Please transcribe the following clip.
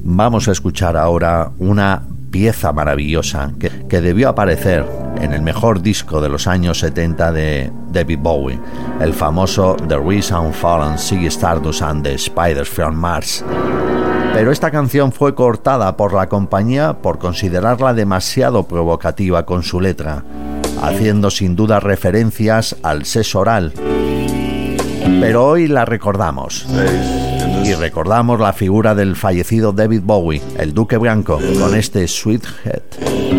Vamos a escuchar ahora una pieza maravillosa que debió aparecer en el mejor disco de los años 70 de David Bowie, el famoso The Rise and Fall, Ziggy Stardust and the Spiders from Mars. Pero esta canción fue cortada por la compañía por considerarla demasiado provocativa con su letra, haciendo sin duda referencias al sexo oral. Pero hoy la recordamos. Y recordamos la figura del fallecido David Bowie, el Duque Blanco, con este Sweethead.